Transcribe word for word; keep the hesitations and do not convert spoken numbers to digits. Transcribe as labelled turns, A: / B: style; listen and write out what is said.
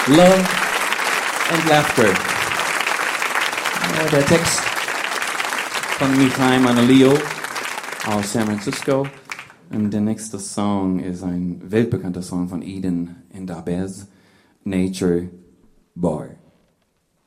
A: Love and Laughter. Ja, der Text von Michal Manalio aus San Francisco. Und der nächste Song ist ein weltbekannter Song von Eden and Abez, Nature Boy.